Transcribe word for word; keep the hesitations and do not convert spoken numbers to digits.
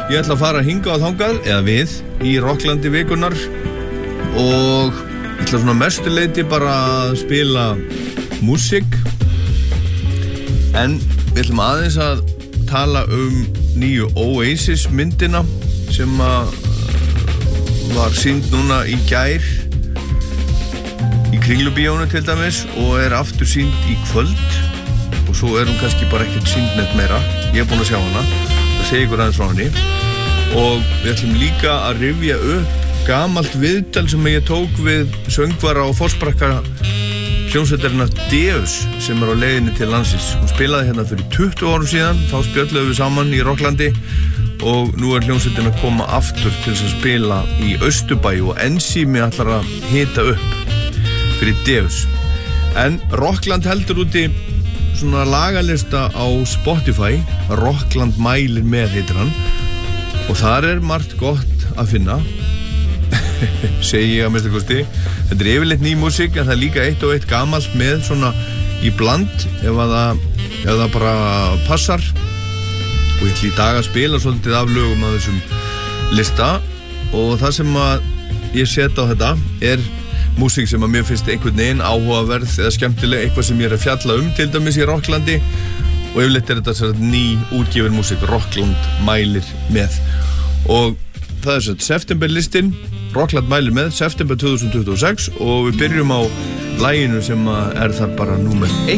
Ég ætla að fara hingað og þangað, eða við, í Rocklandi vikunar og ég ætla svona mestu leyti bara að spila músík, en við ætlum aðeins að tala um nýju Oasis myndina sem að var sýnd núna í gær í Kringlubíónu til dæmis og er aftur sýnd í kvöld og svo er hún kannski bara ekkert sýnd neitt meira. Ég er búinn að sjá hana, það segi ykkur aðeins frá henni. Og við ætlum líka að rifja upp gamalt viðtal sem ég tók við söngvara og forsprakka hljómsveitarinnar Deus sem er á leiðinni til landsins. Hún spilaði hérna fyrir tuttugu árum síðan, þá spjölluðum við saman í Rocklandi og nú er hljómsveitin að koma aftur til þess að spila í Austurbæ og Ensími ætlar að hita upp fyrir Deus. En Rockland heldur úti svona lagalista á Spotify, Rockland mælir með heitir hann. Og þar er margt gott að finna, segi ég að minnsta kosti. Þetta er yfirleitt ný músík, en það er líka eitt og eitt gamalt með svona í bland, ef að það, ef það bara passar. Og ég ætla í dag að spila svolítið af lögum af þessum lista. Og það sem að ég set á þetta er músík sem að mér finnst einhvern veginn áhugaverð eða skemmtileg, eitthvað sem ég er að fjalla um, til dæmis í Rocklandi. Og yfirleitt er þetta svona ný útgefin músík, Rockland mælir með. Og það er svona septemberlistin, Rockland mælir með, september tvö þúsund tuttugu og sex og við byrjum á laginu sem er þar bara númer eitt.